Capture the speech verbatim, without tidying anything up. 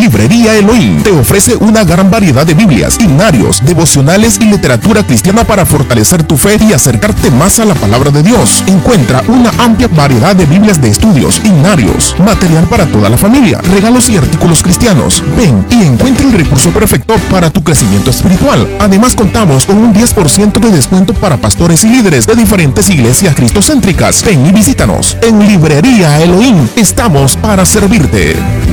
Librería Elohim te ofrece una gran variedad de Biblias, himnarios, devocionales y literatura cristiana para fortalecer tu fe y acercarte más a la palabra de Dios. Encuentra una amplia variedad de Biblias de estudios, himnarios, material para toda la familia, regalos y artículos cristianos. Ven y encuentra el recurso perfecto para tu crecimiento espiritual. Además, contamos con un diez por ciento de descuento para pastores y líderes de diferentes iglesias cristocéntricas. Ven y visítanos. En Librería Elohim estamos para servirte.